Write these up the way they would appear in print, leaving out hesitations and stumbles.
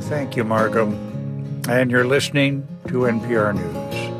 Thank you, Markham. And you're listening to NPR News.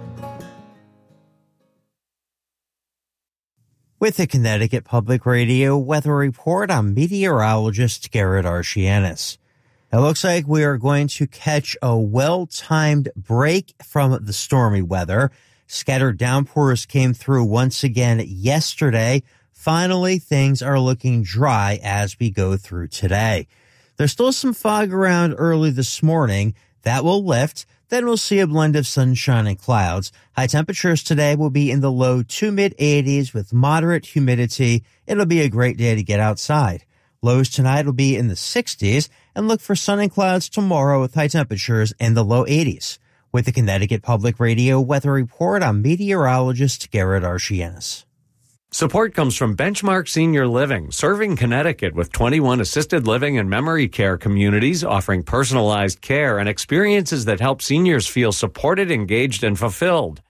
With the Connecticut Public Radio Weather Report, I'm meteorologist Garrett Archianis. It looks like we are going to catch a well-timed break from the stormy weather. Scattered downpours came through once again yesterday. Finally, things are looking dry as we go through today. There's still some fog around early this morning. That will lift. Then we'll see a blend of sunshine and clouds. High temperatures today will be in the low to mid-80s with moderate humidity. It'll be a great day to get outside. Lows tonight will be in the 60s, and look for sun and clouds tomorrow with high temperatures in the low 80s. With the Connecticut Public Radio Weather Report, I'm meteorologist Garrett Archianis. Support comes from Benchmark Senior Living, serving Connecticut with 21 assisted living and memory care communities offering personalized care and experiences that help seniors feel supported, engaged, and fulfilled.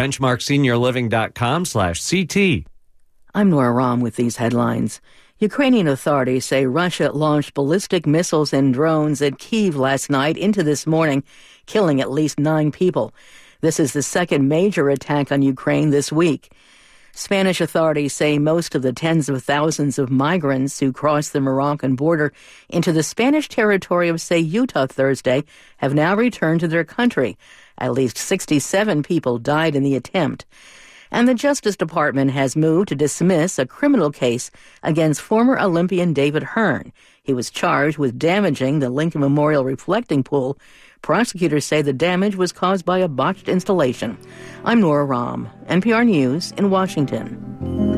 BenchmarkSeniorLiving.com/CT. I'm Nora Rahm with these headlines. Ukrainian authorities say Russia launched ballistic missiles and drones at Kyiv last night into this morning, killing at least 9 people. This is the second major attack on Ukraine this week. Spanish authorities say most of the tens of thousands of migrants who crossed the Moroccan border into the Spanish territory of Ceuta Thursday have now returned to their country. At least 67 people died in the attempt. And the Justice Department has moved to dismiss a criminal case against former Olympian David Hearn. He was charged with damaging the Lincoln Memorial reflecting pool. Prosecutors say the damage was caused by a botched installation. I'm Nora Rahm, NPR News in Washington.